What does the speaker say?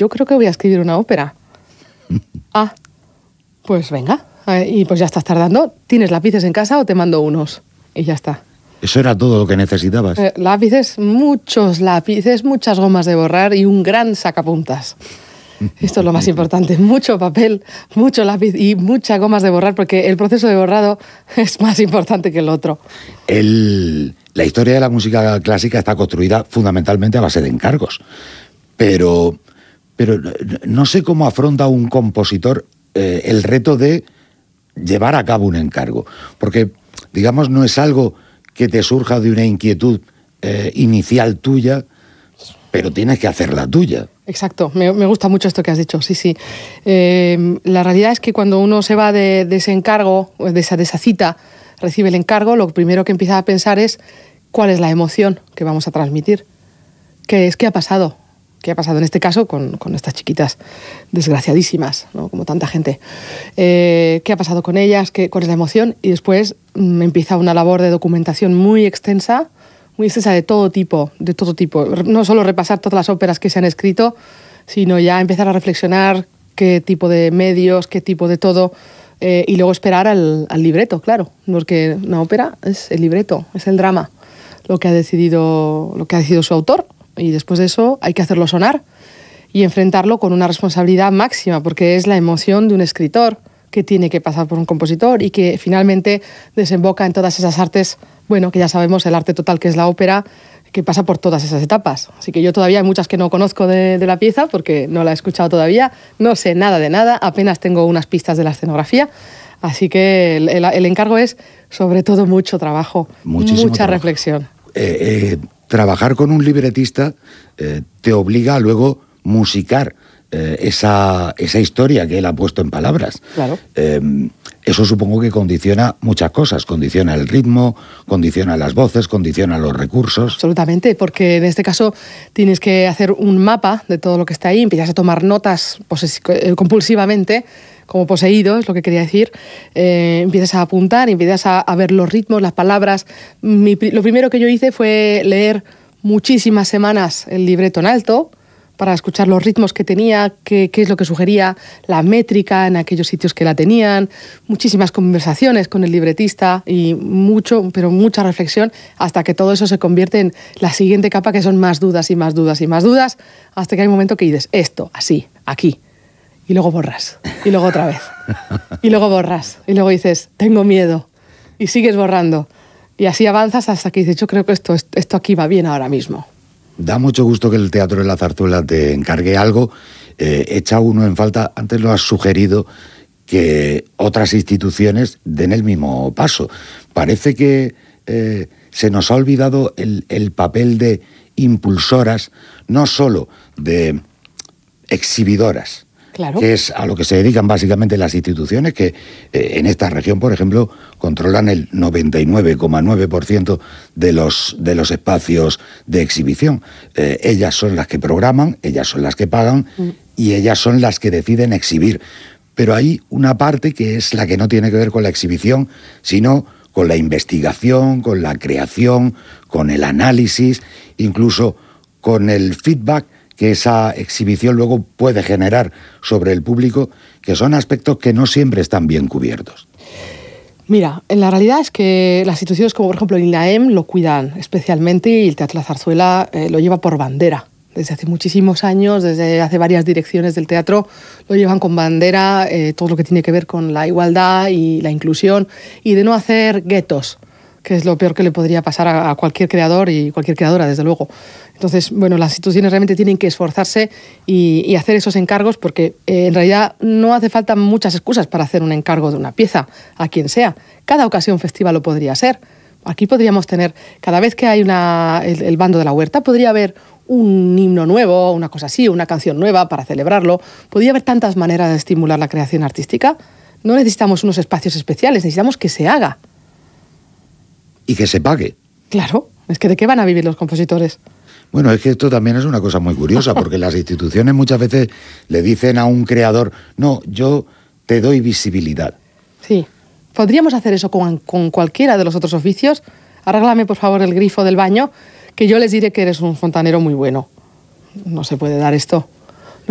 yo creo que voy a escribir una ópera. Ah, pues venga. Y pues ya estás tardando. ¿Tienes lápices en casa o te mando unos? Y ya está. ¿Eso era todo lo que necesitabas? Lápices, muchos lápices, muchas gomas de borrar y un gran sacapuntas. Esto es lo más importante. Mucho papel, mucho lápiz y muchas gomas de borrar, porque el proceso de borrado es más importante que el otro. La historia de la música clásica está construida fundamentalmente a base de encargos. Pero no sé cómo afronta un compositor el reto de llevar a cabo un encargo. Porque, digamos, no es algo que te surja de una inquietud inicial tuya, pero tienes que hacerla tuya. Exacto, me gusta mucho esto que has dicho, sí. La realidad es que cuando uno se va de ese encargo, de esa cita, recibe el encargo, lo primero que empieza a pensar es cuál es la emoción que vamos a transmitir. ¿Qué ha pasado? ¿Qué ha pasado en este caso con estas chiquitas desgraciadísimas, ¿no? Como tanta gente? ¿Qué ha pasado con ellas? ¿Cuál es la emoción? Y después empieza una labor de documentación muy extensa de todo tipo. No solo repasar todas las óperas que se han escrito, sino ya empezar a reflexionar qué tipo de medios, qué tipo de todo, y luego esperar al libreto, claro. Porque una ópera es el libreto, es el drama, lo que ha decidido su autor, y después de eso hay que hacerlo sonar y enfrentarlo con una responsabilidad máxima, porque es la emoción de un escritor que tiene que pasar por un compositor y que finalmente desemboca en todas esas artes, bueno, que ya sabemos, el arte total que es la ópera, que pasa por todas esas etapas. Así que yo todavía hay muchas que no conozco de la pieza porque no la he escuchado todavía, no sé nada de nada, apenas tengo unas pistas de la escenografía, así que el encargo es sobre todo mucho trabajo, mucha reflexión. Trabajar con un libretista te obliga a luego musicar esa historia que él ha puesto en palabras. Claro. Eso supongo que condiciona muchas cosas. Condiciona el ritmo, condiciona las voces, condiciona los recursos. Absolutamente, porque en este caso tienes que hacer un mapa de todo lo que está ahí, empiezas a tomar notas compulsivamente, como poseído, es lo que quería decir. Empiezas a apuntar, empiezas a ver los ritmos, las palabras. Lo primero que yo hice fue leer muchísimas semanas el libreto en alto, para escuchar los ritmos que tenía, qué es lo que sugería, la métrica en aquellos sitios que la tenían, muchísimas conversaciones con el libretista y mucha reflexión, hasta que todo eso se convierte en la siguiente capa, que son más dudas y más dudas y más dudas, hasta que hay un momento que dices, esto, así, aquí, y luego borras, y luego otra vez, y luego borras, y luego dices, tengo miedo, y sigues borrando, y así avanzas hasta que dices, yo creo que esto aquí va bien ahora mismo. Da mucho gusto que el Teatro de la Zarzuela te encargue algo. Echa uno en falta, antes lo has sugerido, que otras instituciones den el mismo paso. Parece que se nos ha olvidado el papel de impulsoras, no solo de exhibidoras, claro, que es a lo que se dedican básicamente las instituciones, que en esta región, por ejemplo, controlan el 99,9% de los espacios de exhibición. Ellas son las que programan, ellas son las que pagan y ellas son las que deciden exhibir. Pero hay una parte que es la que no tiene que ver con la exhibición, sino con la investigación, con la creación, con el análisis, incluso con el feedback que esa exhibición luego puede generar sobre el público, que son aspectos que no siempre están bien cubiertos. Mira, la realidad es que las instituciones como por ejemplo el INAEM lo cuidan especialmente y el Teatro La Zarzuela lo lleva por bandera. Desde hace muchísimos años, desde hace varias direcciones del teatro, lo llevan con bandera todo lo que tiene que ver con la igualdad y la inclusión y de no hacer guetos, que es lo peor que le podría pasar a cualquier creador y cualquier creadora, desde luego. Entonces, bueno, las instituciones realmente tienen que esforzarse y hacer esos encargos porque en realidad no hace falta muchas excusas para hacer un encargo de una pieza, a quien sea. Cada ocasión festiva lo podría ser. Aquí podríamos tener, cada vez que hay el bando de la huerta, podría haber un himno nuevo, una cosa así, una canción nueva para celebrarlo. Podría haber tantas maneras de estimular la creación artística. No necesitamos unos espacios especiales, necesitamos que se haga. Y que se pague. Claro, es que ¿de qué van a vivir los compositores? Bueno, es que esto también es una cosa muy curiosa, porque las instituciones muchas veces le dicen a un creador, no, yo te doy visibilidad. Sí, podríamos hacer eso con cualquiera de los otros oficios. Arréglame, por favor, el grifo del baño, que yo les diré que eres un fontanero muy bueno. No se puede dar esto.